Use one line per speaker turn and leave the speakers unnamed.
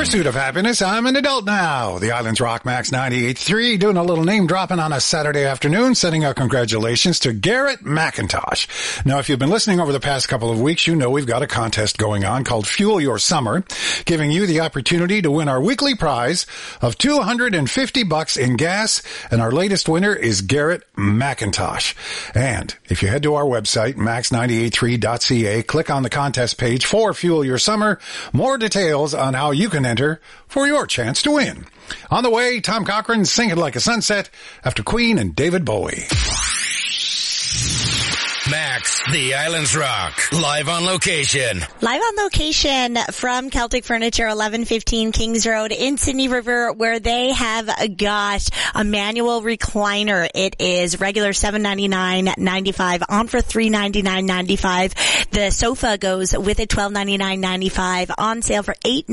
Pursuit of happiness. I'm an adult now. The Islands Rock Max 98.3 doing a little name dropping on a Saturday afternoon, sending out congratulations to Garrett McIntosh. Now, if you've been listening over the past couple of weeks, you know we've got a contest going on called Fuel Your Summer, giving you the opportunity to win our weekly prize of $250 in gas, and our latest winner is Garrett McIntosh. And if you head to our website, max983.ca, click on the contest page for Fuel Your Summer, more details on how you can enter for your chance to win. On the way, Tom Cochrane singing like a sunset after Queen and David Bowie.
Max, the Islands Rock, live on location.
Live on location from Celtic Furniture, 1115 Kings Road in Sydney River, where they have got a manual recliner. It is regular $799.95, on for $399.95. The sofa goes with it $1299.95, on sale for $8